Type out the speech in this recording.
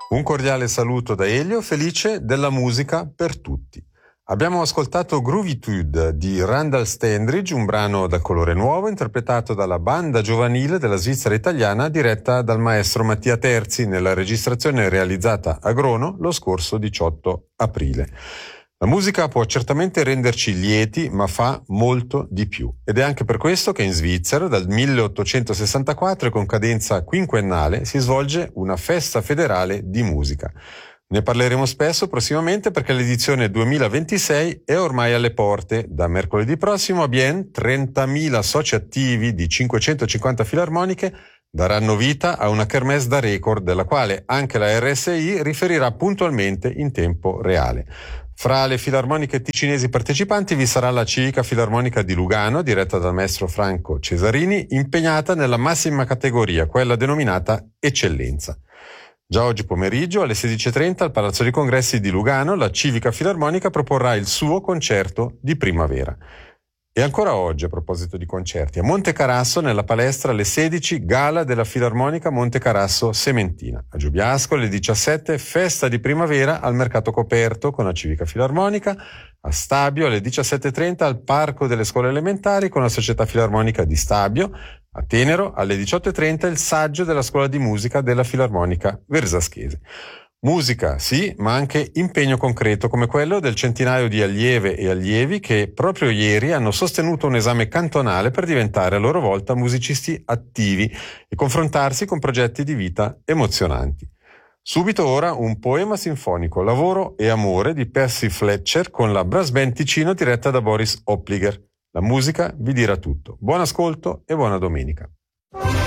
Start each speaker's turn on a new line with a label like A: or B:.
A: Un cordiale saluto da Elio, felice della musica per tutti. Abbiamo ascoltato Groovitude di Randall Standridge, un brano da colore nuovo interpretato dalla banda giovanile della Svizzera italiana diretta dal maestro Mattia Terzi nella registrazione realizzata a Grono lo scorso 18 aprile. La musica può certamente renderci lieti, ma fa molto di più. Ed è anche per questo che in Svizzera, dal 1864 e con cadenza quinquennale, si svolge una festa federale di musica. Ne parleremo spesso prossimamente perché l'edizione 2026 è ormai alle porte. Da mercoledì prossimo a ben 30.000 soci attivi di 550 filarmoniche daranno vita a una kermesse da record della quale anche la RSI riferirà puntualmente in tempo reale. Fra le filarmoniche ticinesi partecipanti vi sarà la Civica Filarmonica di Lugano, diretta dal maestro Franco Cesarini, impegnata nella massima categoria, quella denominata Eccellenza. Già oggi pomeriggio alle 16:30 al Palazzo dei Congressi di Lugano la Civica Filarmonica proporrà il suo concerto di primavera. E ancora oggi, a proposito di concerti, a Monte Carasso nella palestra alle 16 gala della Filarmonica Monte Carasso Sementina. A Giubiasco alle 17 festa di primavera al mercato coperto con la Civica Filarmonica. A Stabio alle 17:30 al Parco delle Scuole Elementari con la Società Filarmonica di Stabio. A Tenero alle 18:30 il saggio della Scuola di Musica della Filarmonica Versaschese. Musica, sì, ma anche impegno concreto come quello del centinaio di allieve e allievi che proprio ieri hanno sostenuto un esame cantonale per diventare a loro volta musicisti attivi e confrontarsi con progetti di vita emozionanti. Subito ora un poema sinfonico, Lavoro e amore di Percy Fletcher con la Brass Band Ticino diretta da Boris Oppliger. La musica vi dirà tutto. Buon ascolto e buona domenica.